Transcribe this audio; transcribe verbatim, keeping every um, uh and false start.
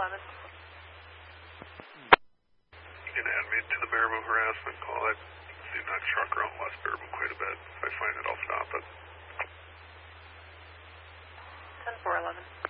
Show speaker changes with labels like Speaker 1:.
Speaker 1: eleven.
Speaker 2: You can add me to the Baraboo harassment call. I've seen that truck around West Baraboo quite a bit. If I find it, I'll stop it.
Speaker 1: ten four eleven.